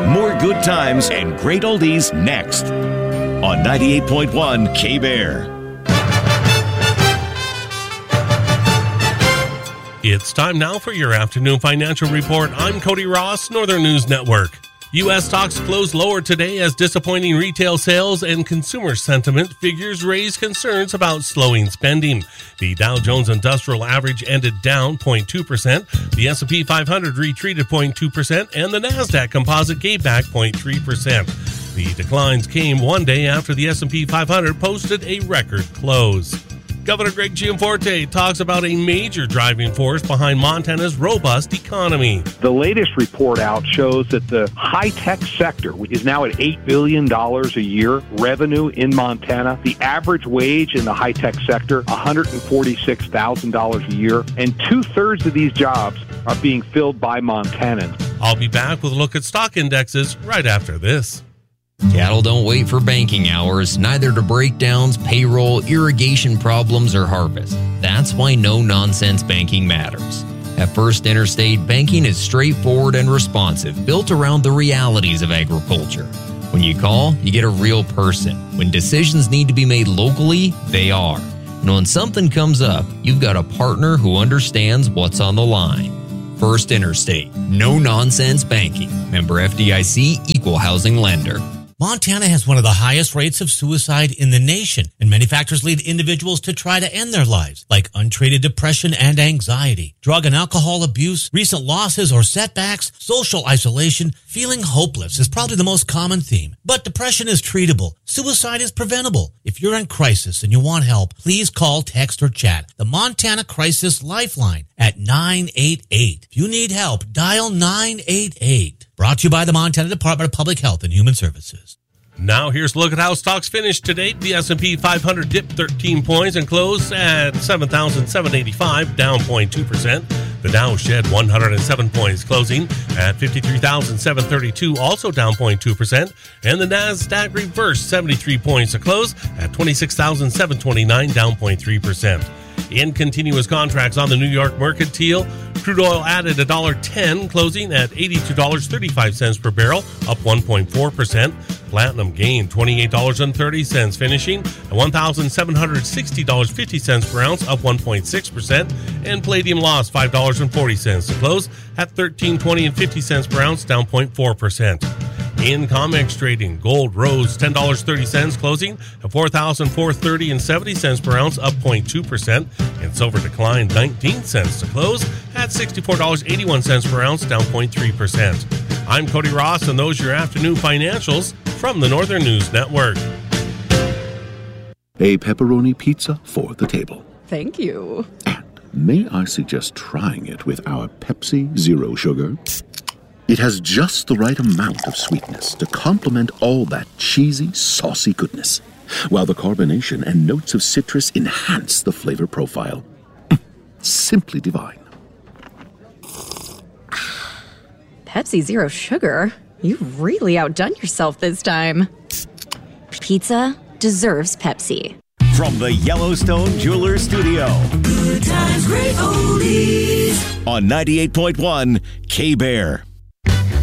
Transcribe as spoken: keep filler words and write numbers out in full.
More good times and great oldies next on ninety-eight point one K-Bear. It's time now for your afternoon financial report. I'm Cody Ross, Northern News Network. U S stocks closed lower today as disappointing retail sales and consumer sentiment figures raise concerns about slowing spending. The Dow Jones Industrial Average ended down zero point two percent, the S and P five hundred retreated zero point two percent, and the NASDAQ Composite gave back zero point three percent. The declines came one day after the S and P five hundred posted a record close. Governor Greg Gianforte talks about a major driving force behind Montana's robust economy. The latest report out shows that the high-tech sector is now at eight billion dollars a year revenue in Montana. The average wage in the high-tech sector, one hundred forty-six thousand dollars a year, and two-thirds of these jobs are being filled by Montanans. I'll be back with a look at stock indexes right after this. Cattle don't wait for banking hours, neither do breakdowns, payroll, irrigation problems, or harvest. That's why no-nonsense banking matters. At First Interstate, banking is straightforward and responsive, built around the realities of agriculture. When you call, you get a real person. When decisions need to be made locally, they are. And when something comes up, you've got a partner who understands what's on the line. First Interstate, no-nonsense banking. Member F D I C, Equal Housing Lender. Montana has one of the highest rates of suicide in the nation, and many factors lead individuals to try to end their lives, like untreated depression and anxiety, drug and alcohol abuse, recent losses or setbacks, social isolation. Feeling hopeless is probably the most common theme. But depression is treatable. Suicide is preventable. If you're in crisis and you want help, please call, text, or chat the Montana Crisis Lifeline at nine eight eight. If you need help, dial nine eight eight. Brought to you by the Montana Department of Public Health and Human Services. Now here's a look at how stocks finished today. The S and P five hundred dipped thirteen points and closed at seven thousand seven hundred eighty-five, down zero point two percent. The Dow shed one hundred seven points, closing at fifty-three thousand seven hundred thirty-two, also down zero point two percent. And the NASDAQ reversed seventy-three points to close at twenty-six thousand seven hundred twenty-nine, down zero point three percent. In continuous contracts on the New York Mercantile, crude oil added one dollar ten, closing at eighty-two dollars and thirty-five cents per barrel, up one point four percent. Platinum gained twenty-eight dollars and thirty cents, finishing at one thousand seven hundred sixty dollars and fifty cents per ounce, up one point six percent. And palladium lost five dollars and forty cents to close at thirteen twenty and fifty cents per ounce, down zero point four percent. In COMEX trading, gold rose ten dollars and thirty cents, closing at four thousand four hundred thirty dollars and seventy cents per ounce, up zero point two percent. And silver declined nineteen cents to close at sixty-four dollars and eighty-one cents per ounce, down zero point three percent. I'm Cody Ross, and those are your afternoon financials from the Northern News Network. A pepperoni pizza for the table. Thank you. And may I suggest trying it with our Pepsi Zero Sugar? It has just the right amount of sweetness to complement all that cheesy, saucy goodness, while the carbonation and notes of citrus enhance the flavor profile. Simply divine. Pepsi Zero Sugar? You've really outdone yourself this time. Pizza deserves Pepsi. From the Yellowstone Jewelers Studio. Good times, great oldies. On ninety-eight point one K-Bear.